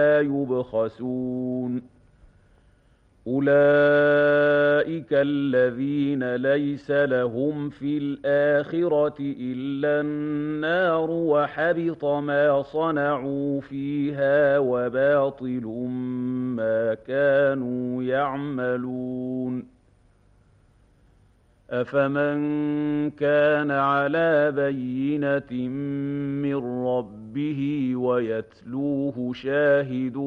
يبخسون أولئك الذين ليس لهم في الآخرة إلا النار وحبط ما صنعوا فيها وباطل ما كانوا يعملون أفمن كان على بينة من ربه ويتلوه شاهد